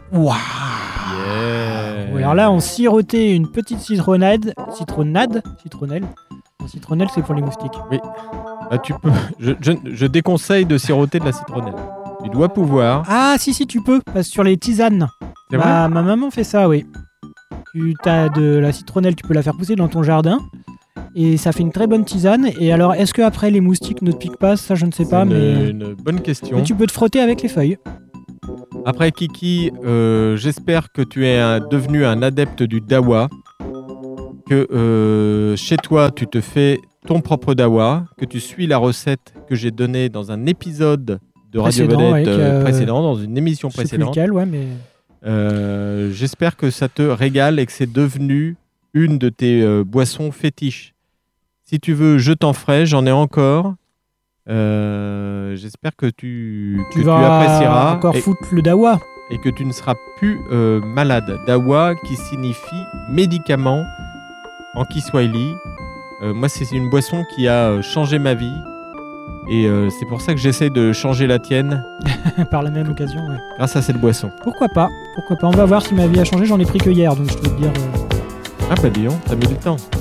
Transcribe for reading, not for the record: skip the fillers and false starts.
Waouh. Yeah. Alors là, on sirotait une petite citronnelle. Non, citronnelle, c'est pour les moustiques. Oui. Là, tu peux. Je déconseille de siroter de la citronnelle. Tu dois pouvoir. Ah, si, tu peux. Parce que sur les tisanes. C'est vrai ? Ma maman fait ça, oui. Tu as de la citronnelle, tu peux la faire pousser dans ton jardin. Et ça fait une très bonne tisane. Et alors, est-ce que après les moustiques ne te piquent pas ? Ça, je ne sais pas. C'est une bonne question. Mais tu peux te frotter avec les feuilles. Après, Kiki, j'espère que tu es devenu un adepte du dawa. Que chez toi, tu te fais ton propre dawa. Que tu suis la recette que j'ai donnée dans un épisode de Radio Vedette précédent, dans une émission précédente. C'est lequel, ouais, mais... j'espère que ça te régale et que c'est devenu une de tes boissons fétiches. Si tu veux, je t'en ferai, j'en ai encore. J'espère que tu apprécieras. Encore foutre le dawa. Et que tu ne seras plus malade. Dawa qui signifie médicament en Kiswahili. Moi, c'est une boisson qui a changé ma vie. Et c'est pour ça que j'essaie de changer la tienne. Par la même occasion, ouais. Grâce à cette boisson. Pourquoi pas. On va voir si ma vie a changé. J'en ai pris que hier, donc je peux te dire... Ah bah dis donc, t'as mis du temps.